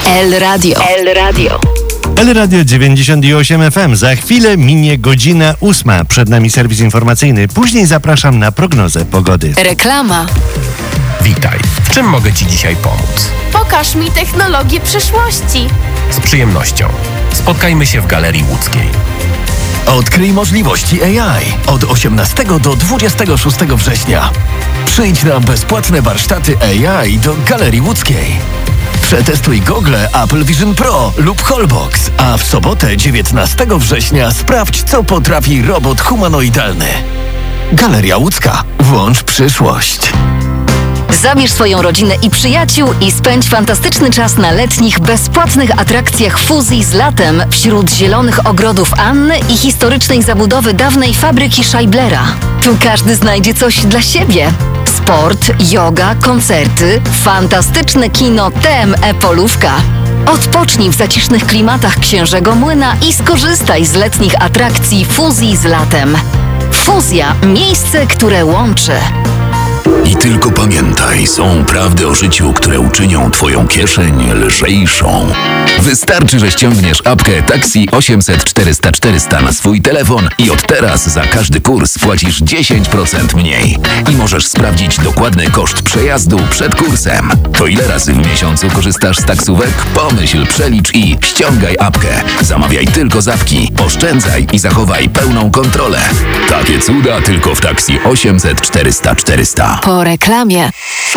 El Radio. El Radio. El Radio 98 FM. Za chwilę minie godzina 8. Przed nami serwis informacyjny. Później zapraszam na prognozę pogody. Reklama. Witaj. W czym mogę Ci dzisiaj pomóc? Pokaż mi technologię przyszłości. Z przyjemnością. Spotkajmy się w Galerii Łódzkiej. Odkryj możliwości AI od 18 do 26 września. Przyjdź na bezpłatne warsztaty AI do Galerii Łódzkiej. Przetestuj gogle Apple Vision Pro lub Holbox, a w sobotę 19 września sprawdź, co potrafi robot humanoidalny. Galeria Łódzka. Włącz przyszłość. Zabierz swoją rodzinę i przyjaciół i spędź fantastyczny czas na letnich, bezpłatnych atrakcjach fuzji z latem wśród zielonych ogrodów Anny i historycznej zabudowy dawnej fabryki Scheiblera. Tu każdy znajdzie coś dla siebie. Sport, yoga, koncerty, fantastyczne kino Polówka. Odpocznij w zacisznych klimatach Księżego Młyna i skorzystaj z letnich atrakcji fuzji z latem. Fuzja – miejsce, które łączy. I tylko pamiętaj, są prawdy o życiu, które uczynią Twoją kieszeń lżejszą. Wystarczy, że ściągniesz apkę Taxi 800 400 400 na swój telefon i od teraz za każdy kurs płacisz 10% mniej. I możesz sprawdzić dokładny koszt przejazdu przed kursem. To ile razy w miesiącu korzystasz z taksówek? Pomyśl, przelicz i ściągaj apkę. Zamawiaj tylko z apki, oszczędzaj i zachowaj pełną kontrolę. Takie cuda tylko w Taxi 800 400 400. Po reklamie.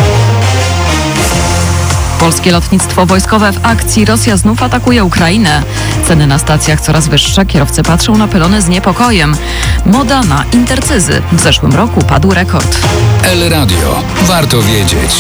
Polskie lotnictwo wojskowe w akcji. Rosja znów atakuje Ukrainę. Ceny na stacjach coraz wyższe. Kierowcy patrzą na pylony z niepokojem. Moda na intercyzy. W zeszłym roku padł rekord. El Radio. Warto wiedzieć.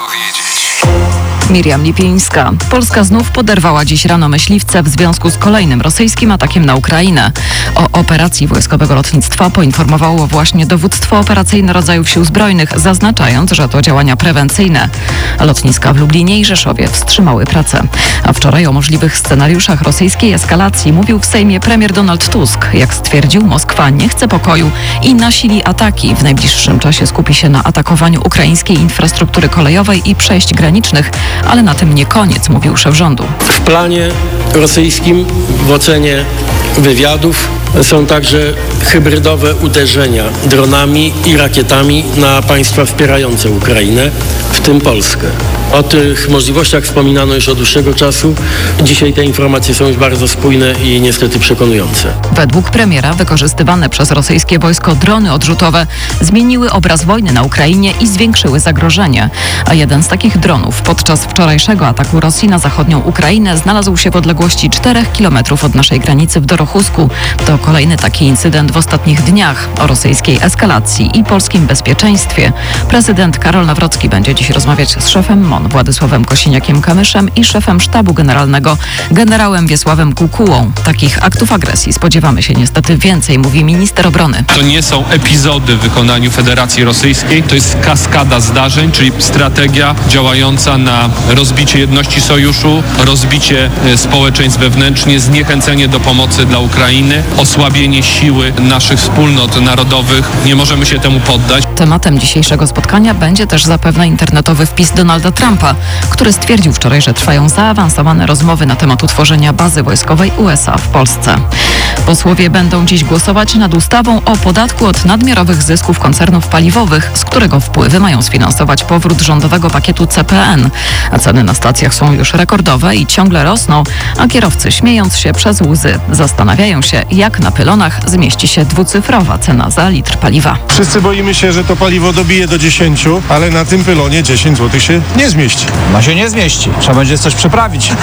Miriam Lipińska. Polska znów poderwała dziś rano myśliwce w związku z kolejnym rosyjskim atakiem na Ukrainę. O operacji wojskowego lotnictwa poinformowało właśnie Dowództwo Operacyjne Rodzajów Sił Zbrojnych, zaznaczając, że to działania prewencyjne. Lotniska w Lublinie i Rzeszowie wstrzymały pracę. A wczoraj o możliwych scenariuszach rosyjskiej eskalacji mówił w Sejmie premier Donald Tusk. Jak stwierdził, Moskwa nie chce pokoju i nasili ataki. W najbliższym czasie skupi się na atakowaniu ukraińskiej infrastruktury kolejowej i przejść granicznych, ale na tym nie koniec, mówił szef rządu. W planie rosyjskim, w ocenie wywiadów, są także hybrydowe uderzenia dronami i rakietami na państwa wspierające Ukrainę, w tym Polskę. O tych możliwościach wspominano już od dłuższego czasu. Dzisiaj te informacje są już bardzo spójne i niestety przekonujące. Według premiera wykorzystywane przez rosyjskie wojsko drony odrzutowe zmieniły obraz wojny na Ukrainie i zwiększyły zagrożenie. A jeden z takich dronów podczas wczorajszego ataku Rosji na zachodnią Ukrainę znalazł się w odległości 4 km od naszej granicy w Dorochusku. To kolejny taki incydent w ostatnich dniach. O rosyjskiej eskalacji i polskim bezpieczeństwie prezydent Karol Nawrocki będzie dziś rozmawiać z szefem MON Władysławem Kosiniakiem-Kamyszem i szefem sztabu generalnego generałem Wiesławem Kukułą. Takich aktów agresji spodziewamy się niestety więcej, mówi minister obrony. To nie są epizody w wykonaniu Federacji Rosyjskiej, to jest kaskada zdarzeń, czyli strategia działająca na rozbicie jedności sojuszu, rozbicie społeczeństw wewnętrznie, zniechęcenie do pomocy dla Ukrainy, osłabienie siły naszych wspólnot narodowych. Nie możemy się temu poddać. Tematem dzisiejszego spotkania będzie też zapewne internetowy wpis Donalda Trumpa, który stwierdził wczoraj, że trwają zaawansowane rozmowy na temat utworzenia bazy wojskowej USA w Polsce. Posłowie będą dziś głosować nad ustawą o podatku od nadmiarowych zysków koncernów paliwowych, z którego wpływy mają sfinansować powrót rządowego pakietu CPN. A ceny na stacjach są już rekordowe i ciągle rosną, a kierowcy, śmiejąc się przez łzy, zastanawiają się, jak na pylonach zmieści się dwucyfrowa cena za litr paliwa. Wszyscy boimy się, że to paliwo dobije do 10, ale na tym pylonie 10 zł się nie zmieści. No się nie zmieści. Trzeba będzie coś przeprawić.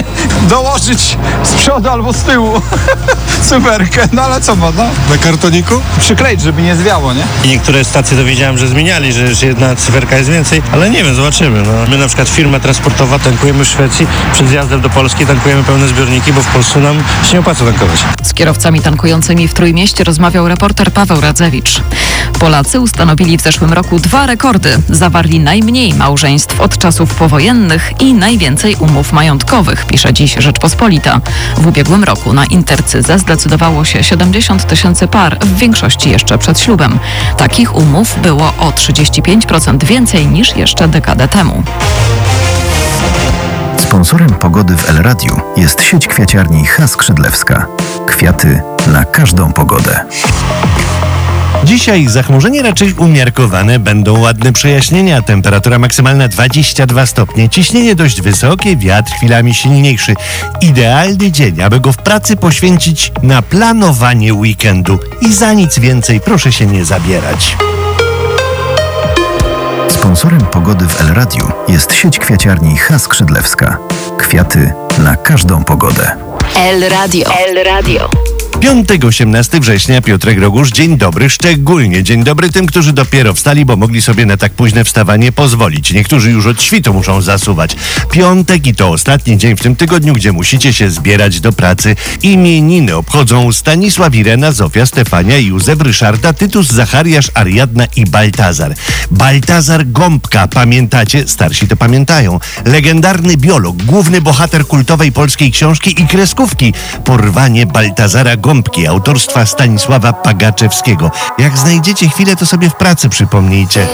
Dołożyć z przodu albo z tyłu. Superkę. No ale co można? Na kartoniku? Przykleić, żeby nie zwiało, nie? I niektóre stacje dowiedziałem, że zmieniali, że jedna cyferka jest więcej, ale nie wiem, zobaczymy. No. My na przykład firma transportowa tankujemy w Szwecji, przed zjazdem do Polski tankujemy pełne zbiorniki, bo w Polsce nam się nie opłaca tankować. Z kierowcami tankującymi w Trójmieście rozmawiał reporter Paweł Radzewicz. Polacy ustanowili w zeszłym roku 2 rekordy. Zawarli najmniej małżeństw od czasów powojennych i najwięcej umów majątkowych, pisze dziś Rzeczpospolita. W ubiegłym roku na intercyzę zdecydowało się 70 000 par, w większości jeszcze przed ślubem. Takich umów było o 35% więcej niż jeszcze dekadę temu. Sponsorem pogody w El Radiu jest sieć kwiaciarni H. Skrzydlewska. Kwiaty na każdą pogodę. Dzisiaj zachmurzenie raczej umiarkowane, będą ładne przejaśnienia, temperatura maksymalna 22 stopnie, ciśnienie dość wysokie, wiatr chwilami silniejszy. Idealny dzień, aby go w pracy poświęcić na planowanie weekendu i za nic więcej proszę się nie zabierać. Sponsorem pogody w El Radiu jest sieć kwiaciarni H. Skrzydlewska. Kwiaty na każdą pogodę. El Radio. El Radio. Piątek, 18 września, Piotrek Rogusz, dzień dobry, szczególnie dzień dobry tym, którzy dopiero wstali, bo mogli sobie na tak późne wstawanie pozwolić. Niektórzy już od świtu muszą zasuwać. Piątek i to ostatni dzień w tym tygodniu, gdzie musicie się zbierać do pracy. Imieniny obchodzą Stanisław, Irena, Zofia, Stefania, Józef, Ryszarda, Tytus, Zachariasz, Ariadna i Baltazar. Baltazar Gąbka, pamiętacie? Starsi to pamiętają. Legendarny biolog, główny bohater kultowej polskiej książki i kreskówki. Porwanie Baltazara Gąbki autorstwa Stanisława Pagaczewskiego. Jak znajdziecie chwilę, to sobie w pracy przypomnijcie.